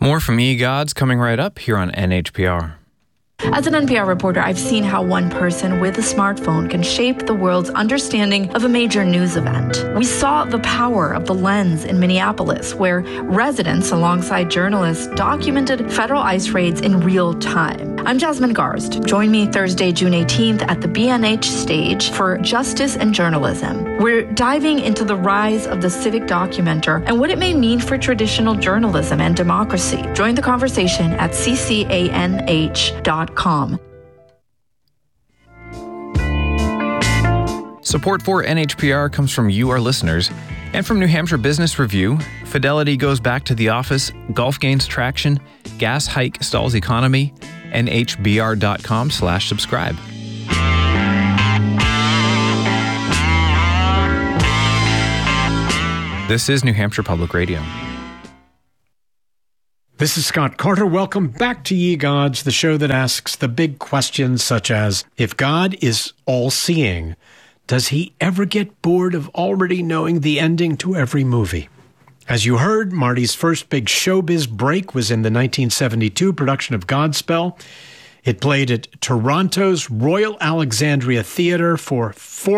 More from eGods coming right up here on NHPR. As an NPR reporter, I've seen how one person with a smartphone can shape the world's understanding of a major news event. We saw the power of the lens in Minneapolis, where residents alongside journalists documented federal ICE raids in real time. I'm Jasmine Garst. Join me Thursday, June 18th at the BNH stage for Justice and Journalism. We're diving into the rise of the civic documenter and what it may mean for traditional journalism and democracy. Join the conversation at ccanh.com. Support for NHPR comes from you, our listeners, and from New Hampshire Business Review. Fidelity goes back to the office, golf gains traction, gas hike stalls economy, nhbr.com/subscribe. This is New Hampshire Public Radio. This is Scott Carter. Welcome back to Ye Gods, the show that asks the big questions such as, if God is all-seeing, does he ever get bored of already knowing the ending to every movie? As you heard, Marty's first big showbiz break was in the 1972 production of Godspell. It played at Toronto's Royal Alexandria Theatre for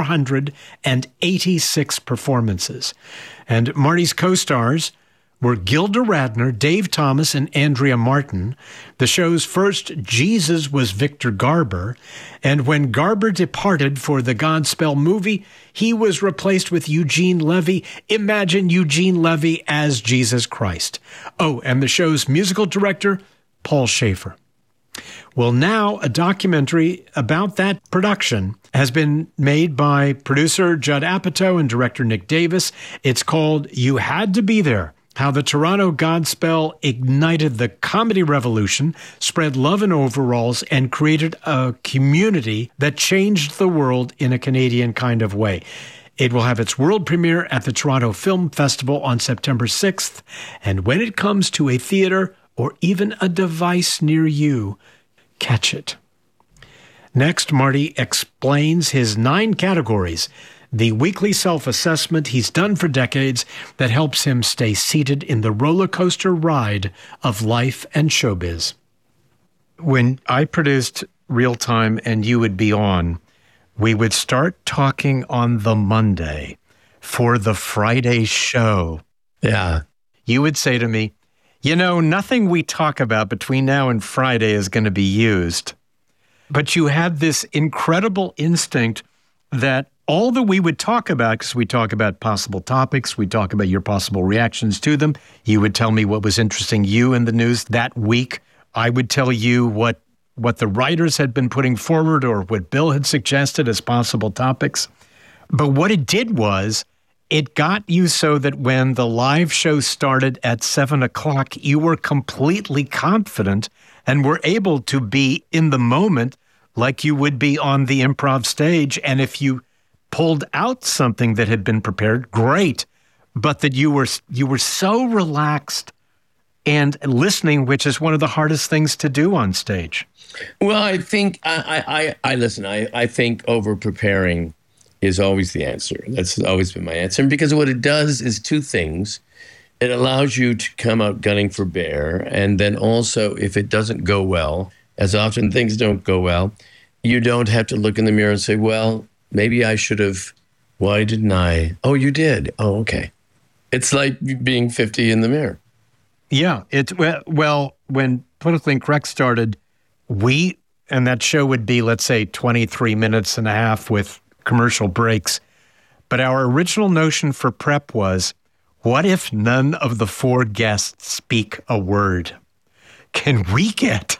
486 performances. And Marty's co-stars were Gilda Radner, Dave Thomas, and Andrea Martin. The show's first Jesus was Victor Garber, and when Garber departed for the Godspell movie, he was replaced with Eugene Levy. Imagine Eugene Levy as Jesus Christ. Oh, and the show's musical director, Paul Schaefer. Well, now a documentary about that production has been made by producer Judd Apatow and director Nick Davis. It's called You Had to Be There: How the Toronto Godspell Ignited the Comedy Revolution, Spread Love in Overalls, and Created a Community that Changed the World in a Canadian Kind of Way. It will have its world premiere at the Toronto Film Festival on September 6th. And when it comes to a theater or even a device near you, catch it. Next, Marty explains his 9 categories, the weekly self-assessment he's done for decades that helps him stay seated in the roller coaster ride of life and showbiz. When I produced Real Time and you would be on, we would start talking on the Monday for the Friday show. Yeah. You would say to me, you know, nothing we talk about between now and Friday is going to be used. But you had this incredible instinct that all that we would talk about, because we talk about possible topics, we talk about your possible reactions to them. You would tell me what was interesting you in the news that week. I would tell you what the writers had been putting forward or what Bill had suggested as possible topics. But what it did was it got you so that when the live show started at 7 o'clock, you were completely confident and were able to be in the moment like you would be on the improv stage. And if you pulled out something that had been prepared, great, but that you were so relaxed and listening, which is one of the hardest things to do on stage. Well, I think I listen. I think over preparing is always the answer. That's always been my answer. And because what it does is 2 things. It allows you to come out gunning for bear, and then also, if it doesn't go well, as often things don't go well, you don't have to look in the mirror and say, well, maybe I should have. Why didn't I? Oh, you did. Oh, okay. It's like being 50 in the mirror. Yeah. Well, when Politically Incorrect started, and that show would be, let's say, 23 minutes and a half with commercial breaks. But our original notion for prep was, what if none of the 4 guests speak a word? Can we get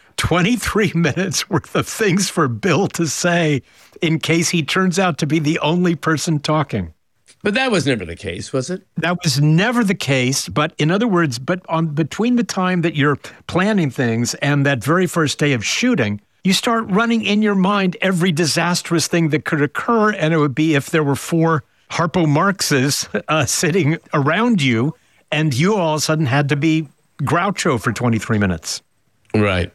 23 minutes worth of things for Bill to say in case he turns out to be the only person talking? But that was never the case, was it? That was never the case. But in other words, between the time that you're planning things and that very first day of shooting, you start running in your mind every disastrous thing that could occur. And it would be if there were 4 Harpo Marxes sitting around you and you all of a sudden had to be Groucho for 23 minutes. Right.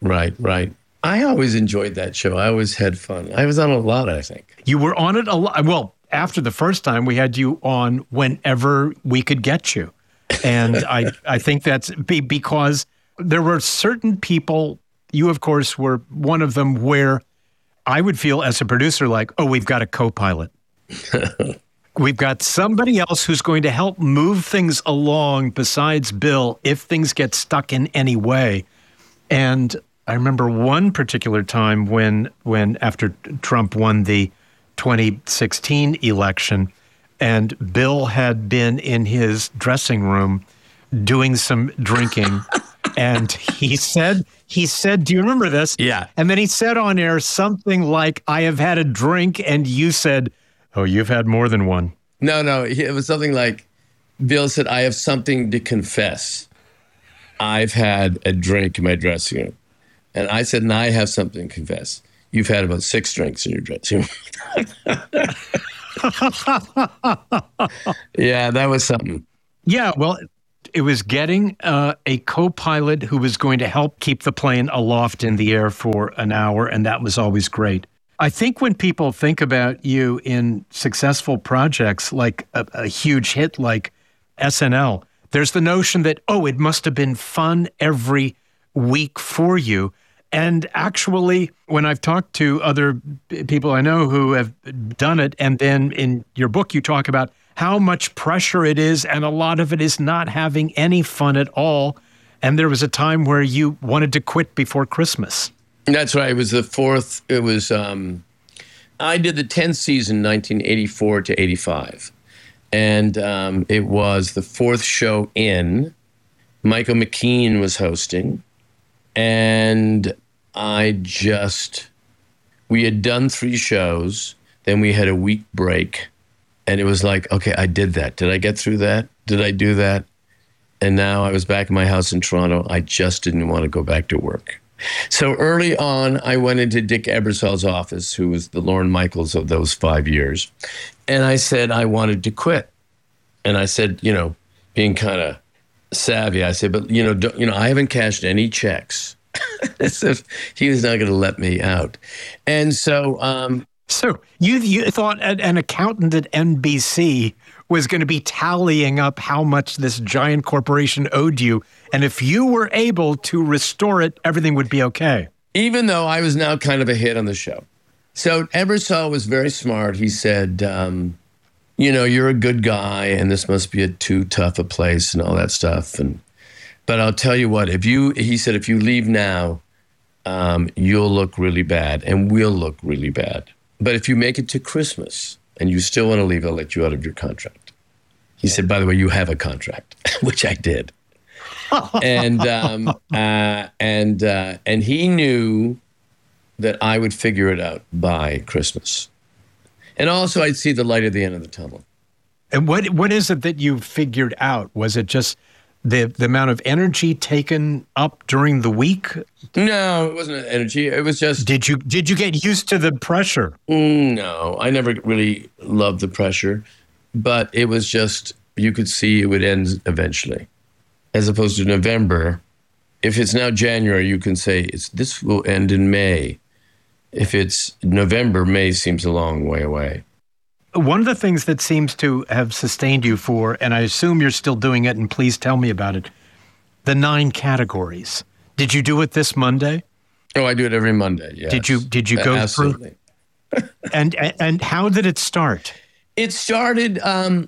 I always enjoyed that show. I always had fun. I was on a lot, I think. You were on it a lot. Well, after the first time, we had you on whenever we could get you. And I think that's because There were certain people, you of course were one of them, where I would feel as a producer like, oh, we've got a co-pilot. We've got somebody else who's going to help move things along besides Bill if things get stuck in any way. And I remember one particular time when after Trump won the 2016 election and Bill had been in his dressing room doing some drinking and he said, do you remember this? Yeah. And then he said on air something like, I have had a drink, and you said, oh, you've had more than one. No, it was something like, Bill said, I have something to confess. I've had a drink in my dressing room. And I said, and I have something to confess. You've had about 6 drinks in your dressing room. Yeah, that was something. Yeah, well, it was getting a co-pilot who was going to help keep the plane aloft in the air for an hour, and that was always great. I think when people think about you in successful projects like a huge hit like SNL, there's the notion that, oh, it must have been fun every week for you. And actually, when I've talked to other people I know who have done it, and then in your book you talk about how much pressure it is, and a lot of it is not having any fun at all. And there was a time where you wanted to quit before Christmas. That's right. It was the fourth. It was, I did the 10th season, 1984 to 85. And it was the 4th show in. Michael McKean was hosting. And we had done 3 shows. Then we had a week break. And it was like, okay, I did that. Did I get through that? Did I do that? And now I was back in my house in Toronto. I just didn't want to go back to work. So early on, I went into Dick Ebersol's office, who was the Lorne Michaels of those 5 years. And I said I wanted to quit. And I said, being kind of savvy, I said, but, I haven't cashed any checks. As if he was not going to let me out. And so... So you thought an accountant at NBC was going to be tallying up how much this giant corporation owed you, and if you were able to restore it, everything would be okay. Even though I was now kind of a hit on the show. So Ebersol was very smart. He said, you're a good guy, and this must be too tough a place and all that stuff. But I'll tell you what, he said, if you leave now, you'll look really bad, and we'll look really bad. But if you make it to Christmas and you still want to leave, I'll let you out of your contract. He said, by the way, you have a contract, which I did. And he knew that I would figure it out by Christmas. And also I'd see the light at the end of the tunnel. And what is it that you figured out? Was it just the amount of energy taken up during the week? No, it wasn't energy. It was just... Did you get used to the pressure? No, I never really loved the pressure. But it was just, you could see it would end eventually. As opposed to November, if it's now January, you can say, this will end in May. If it's November, May seems a long way away. One of the things that seems to have sustained you and I assume you're still doing it, and please tell me about it, the 9 categories. Did you do it this Monday? Oh, I do it every Monday, yes. Did you go absolutely. through? And how did it start? It started, I'd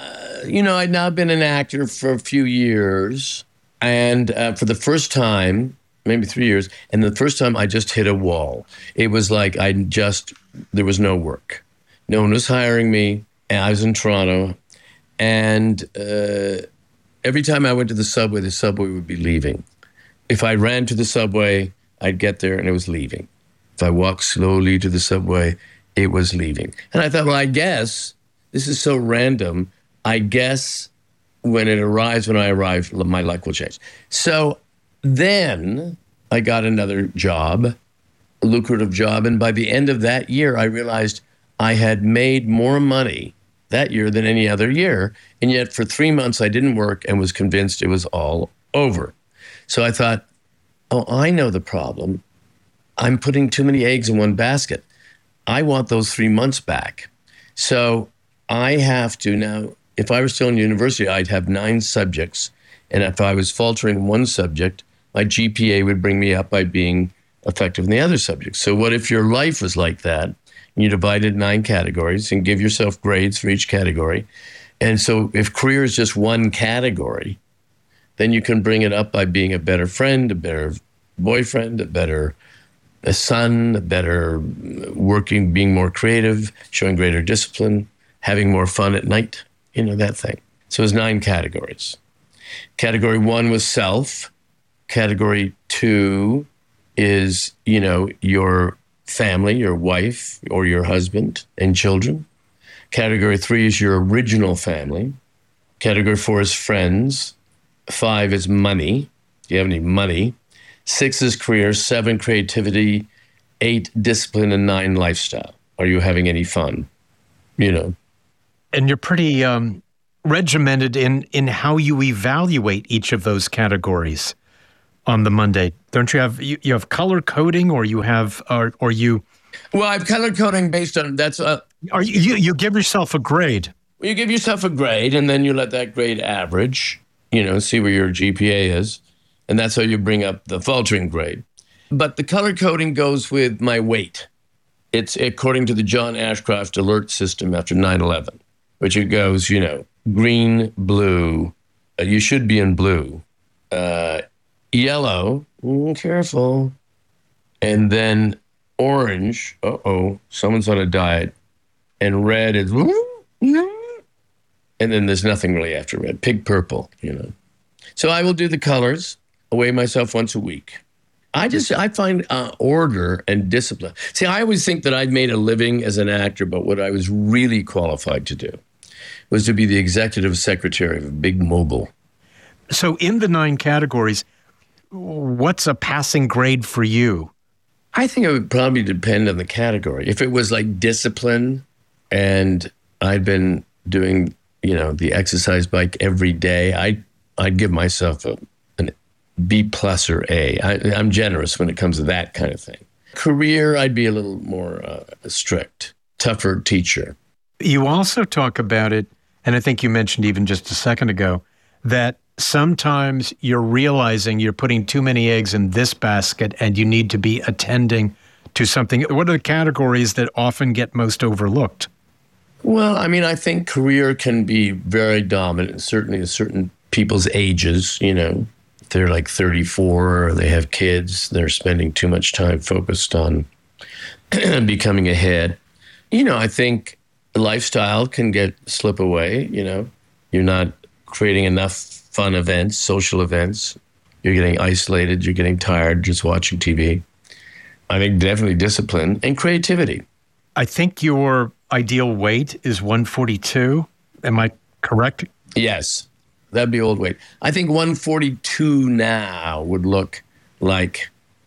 now been an actor for a few years, and for the first time, maybe 3 years, and the first time I just hit a wall. It was like there was no work. No one was hiring me, and I was in Toronto, and every time I went to the subway would be leaving. If I ran to the subway, I'd get there and it was leaving. If I walked slowly to the subway, it was leaving. And I thought, well, I guess this is so random. I guess when I arrive, my luck will change. So then I got another job, a lucrative job, and by the end of that year, I realized I had made more money that year than any other year, and yet for 3 months I didn't work and was convinced it was all over. So I thought, oh, I know the problem. I'm putting too many eggs in one basket. I want those 3 months back. So I have to now, if I were still in university, I'd have 9 subjects, and if I was faltering one subject, my GPA would bring me up by being effective in the other subjects. So what if your life was like that? And you divided 9 categories and give yourself grades for each category. And so if career is just one category, then you can bring it up by being a better friend, a better boyfriend, a son, a better working, being more creative, showing greater discipline, having more fun at night, that thing. So it's 9 categories. Category 1 was self. Category 2 is, your family, your wife or your husband and children. Category 3 is your original family. Category 4 is friends. 5 is money. Do you have any money? 6 is career. 7, creativity. 8, discipline. And 9, lifestyle. Are you having any fun? And you're pretty regimented in how you evaluate each of those categories on the Monday. Don't you have color coding, or you have, or you? Well, I have color coding based on, Or you give yourself a grade. Well, you give yourself a grade, and then you let that grade average, see where your GPA is. And that's how you bring up the faltering grade. But the color coding goes with my weight. It's according to the John Ashcroft alert system after 9/11, which it goes, green, blue. You should be in blue. Yellow, careful. And then orange, someone's on a diet. And red is, and then there's nothing really after red. Pig purple, So I will do the colors, weigh myself once a week. I find order and discipline. See, I always think that I'd made a living as an actor, but what I was really qualified to do was to be the executive secretary of a big mogul. So in the 9 categories, what's a passing grade for you? I think it would probably depend on the category. If it was like discipline and I'd been doing, the exercise bike every day, I'd give myself an B+ or A. I'm generous when it comes to that kind of thing. Career, I'd be a little more strict, tougher teacher. You also talk about it, and I think you mentioned even just a second ago, that sometimes you're realizing you're putting too many eggs in this basket and you need to be attending to something. What are the categories that often get most overlooked? Well, I think career can be very dominant, certainly at certain people's ages, If they're like 34 or they have kids, they're spending too much time focused on becoming ahead. I think lifestyle can slip away, You're not creating enough fun events, social events. You're getting isolated. You're getting tired just watching TV. I think definitely discipline and creativity. I think your ideal weight is 142. Am I correct? Yes, that'd be old weight. I think 142 now would look like,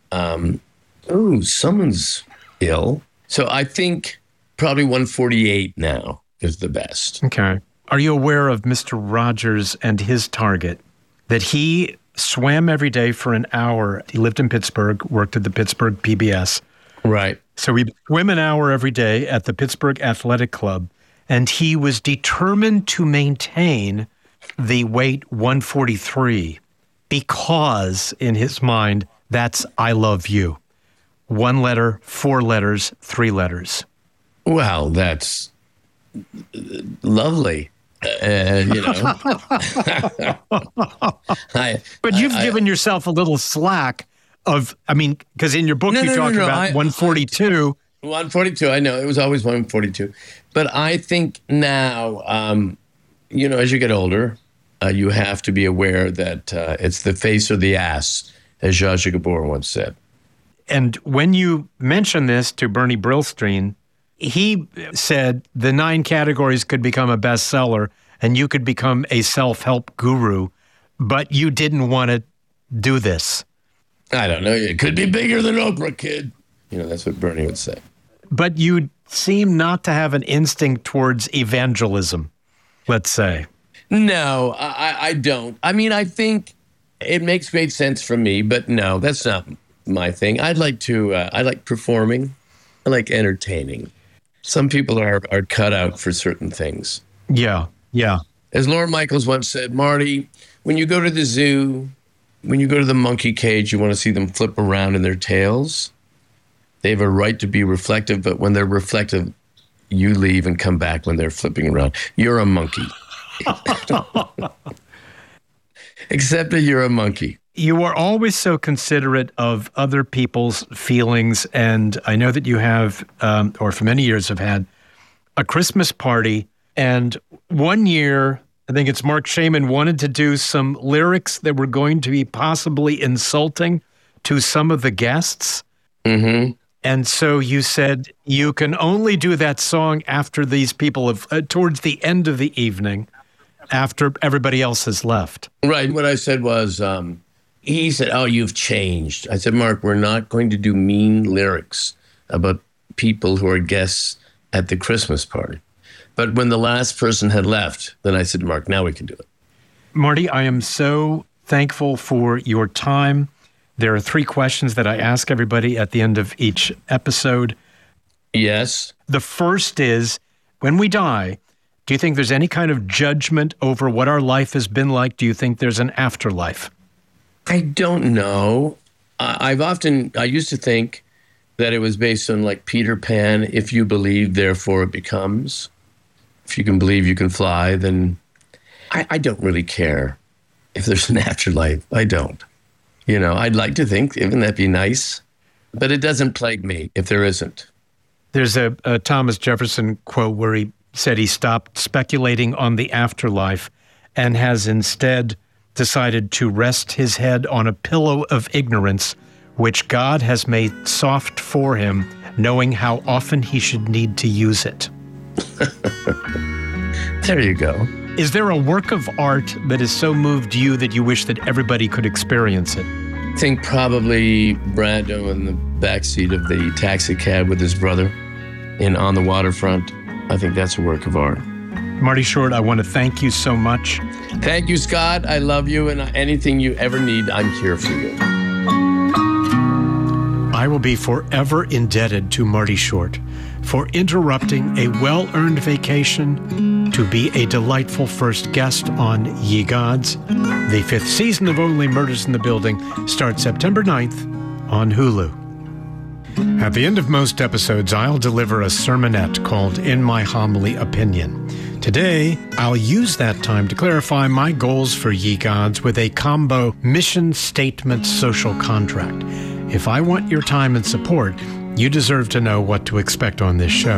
someone's ill. So I think probably 148 now is the best. Okay. Are you aware of Mr. Rogers and his target? That he swam every day for an hour. He lived in Pittsburgh, worked at the Pittsburgh PBS. Right. So he'd swim an hour every day at the Pittsburgh Athletic Club, and he was determined to maintain the weight 143 because, in his mind, that's I love you. 1 letter, 4 letters, 3 letters. Well, that's lovely. But you've given yourself a little slack because in your book you talk about 142. 142, I know. It was always 142. But I think now, as you get older, you have to be aware that it's the face or the ass, as Zsa Zsa Gabor once said. And when you mention this to Bernie Brillstein, he said the 9 categories could become a bestseller and you could become a self-help guru, but you didn't want to do this. I don't know. It could be bigger than Oprah, kid. That's what Bernie would say. But you seem not to have an instinct towards evangelism, let's say. No, I don't. I think it makes great sense for me, but no, that's not my thing. I like performing. I like entertaining. Some people are cut out for certain things. Yeah. As Lorne Michaels once said, Marty, when you go to the zoo, when you go to the monkey cage, you want to see them flip around in their tails. They have a right to be reflective, but when they're reflective, you leave and come back when they're flipping around. You're a monkey. Except that you're a monkey. You are always so considerate of other people's feelings, and I know that you have, or for many years have had, a Christmas party, and one year, I think it's Mark Shaman wanted to do some lyrics that were going to be possibly insulting to some of the guests. Mm-hmm. And so you said you can only do that song after these people have, towards the end of the evening, after everybody else has left. Right. What I said was, he said, "Oh, you've changed." I said, "Mark, we're not going to do mean lyrics about people who are guests at the Christmas party." But when the last person had left, then I said, "Mark, now we can do it." Marty, I am so thankful for your time. There are 3 questions that I ask everybody at the end of each episode. Yes. The first is, when we die, do you think there's any kind of judgment over what our life has been like? Do you think there's an afterlife? I don't know. I used to think that it was based on like Peter Pan, if you believe, therefore it becomes. If you can believe, you can fly, then I don't really care if there's an afterlife. I don't. You know, I'd like to think, wouldn't that be nice? But it doesn't plague me if there isn't. There's a Thomas Jefferson quote where he said he stopped speculating on the afterlife and has instead decided to rest his head on a pillow of ignorance, which God has made soft for him, knowing how often he should need to use it. There you go. Is there a work of art that has so moved you that you wish that everybody could experience it? I think probably Brando in the backseat of the taxi cab with his brother on the waterfront. I think that's a work of art. Marty Short, I want to thank you so much. Thank you, Scott. I love you, and anything you ever need, I'm here for you. I will be forever indebted to Marty Short for interrupting a well-earned vacation to be a delightful first guest on Ye Gods. The 5th season of Only Murders in the Building starts September 9th on Hulu. At the end of most episodes, I'll deliver a sermonette called In My Homily Opinion. Today, I'll use that time to clarify my goals for Ye Gods with a combo mission statement social contract. If I want your time and support, you deserve to know what to expect on this show.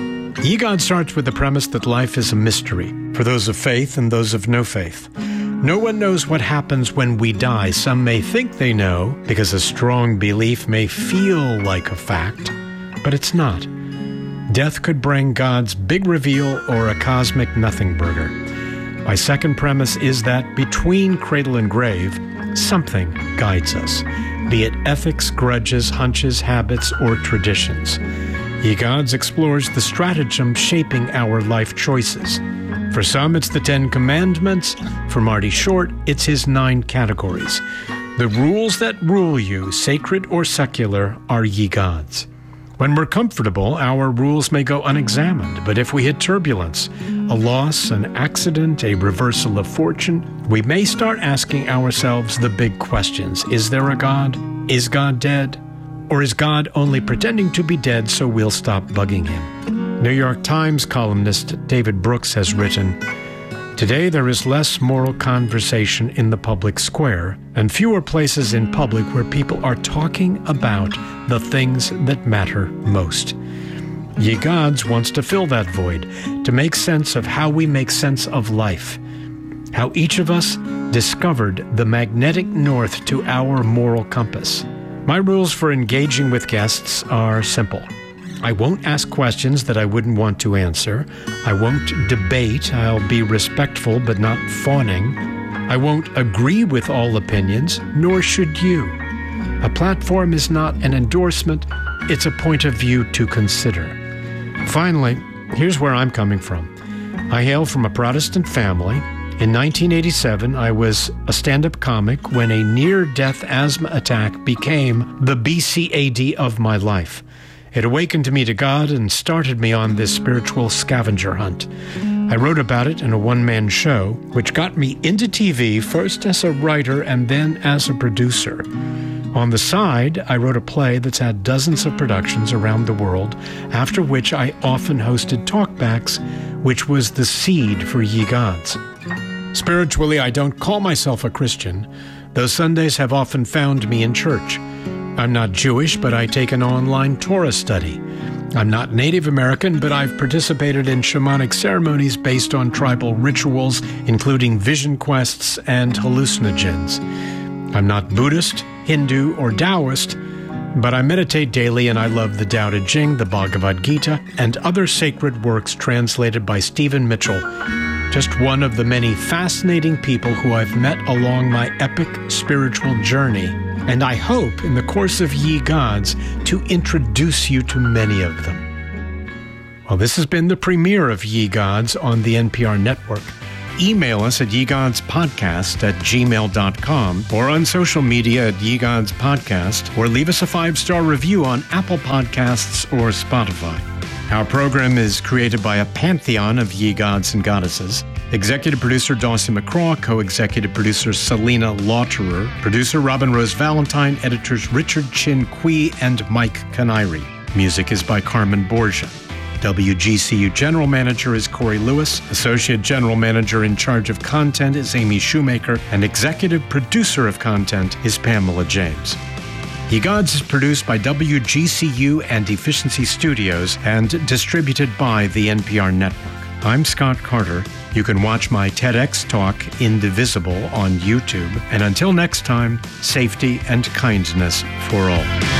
Ye Gods starts with the premise that life is a mystery for those of faith and those of no faith. No one knows what happens when we die. Some may think they know because a strong belief may feel like a fact, but it's not. Death could bring God's big reveal or a cosmic nothing burger. My second premise is that between cradle and grave, something guides us, be it ethics, grudges, hunches, habits, or traditions. Ye Gods explores the stratagem shaping our life choices. For some, it's the 10 Commandments. For Marty Short, it's his 9 categories. The rules that rule you, sacred or secular, are Ye Gods. When we're comfortable, our rules may go unexamined, but if we hit turbulence, a loss, an accident, a reversal of fortune, we may start asking ourselves the big questions. Is there a God? Is God dead? Or is God only pretending to be dead so we'll stop bugging him? New York Times columnist David Brooks has written, "Today there is less moral conversation in the public square and fewer places in public where people are talking about the things that matter most." Ye Gods wants to fill that void, to make sense of how we make sense of life, how each of us discovered the magnetic north to our moral compass. My rules for engaging with guests are simple. I won't ask questions that I wouldn't want to answer. I won't debate. I'll be respectful but not fawning. I won't agree with all opinions, nor should you. A platform is not an endorsement. It's a point of view to consider. Finally, here's where I'm coming from. I hail from a Protestant family. In 1987, I was a stand-up comic when a near-death asthma attack became the BCAD of my life. It awakened me to God and started me on this spiritual scavenger hunt. I wrote about it in a one-man show, which got me into TV first as a writer and then as a producer. On the side, I wrote a play that's had dozens of productions around the world, after which I often hosted talkbacks, which was the seed for Ye Gods. Spiritually, I don't call myself a Christian, though Sundays have often found me in church. I'm not Jewish, but I take an online Torah study. I'm not Native American, but I've participated in shamanic ceremonies based on tribal rituals, including vision quests and hallucinogens. I'm not Buddhist, Hindu, or Taoist, but I meditate daily and I love the Tao Te Ching, the Bhagavad Gita, and other sacred works translated by Stephen Mitchell, just one of the many fascinating people who I've met along my epic spiritual journey, and I hope in the course of Ye Gods to introduce you to many of them. Well, this has been the premiere of Ye Gods on the NPR network. Email us at yegodspodcast@gmail.com or on social media at Ye Gods Podcast, or leave us a 5-star review on Apple Podcasts or Spotify. Our program is created by a pantheon of Ye Gods and Goddesses. Executive producer Dawson McCraw, co-executive producer Selena Lauterer, producer Robin Rose Valentine, editors Richard Chin Kui and Mike Canary. Music is by Carmen Borgia. WGCU General Manager is Corey Lewis. Associate General Manager in charge of content is Amy Shoemaker. And Executive Producer of Content is Pamela James. Ye Gods is produced by WGCU and Efficiency Studios and distributed by the NPR Network. I'm Scott Carter. You can watch my TEDx talk, Indivisible, on YouTube. And until next time, safety and kindness for all.